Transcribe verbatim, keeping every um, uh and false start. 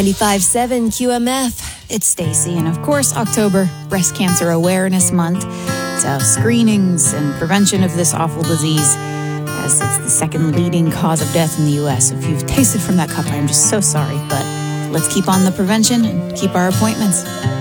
ninety-five point seven Q M F. It's Stacy, and of course, October, Breast Cancer Awareness Month. So screenings and prevention of this awful disease, as it's the second leading cause of death in the U S. If you've tasted from that cup, I'm just so sorry, but let's keep on the prevention and keep our appointments.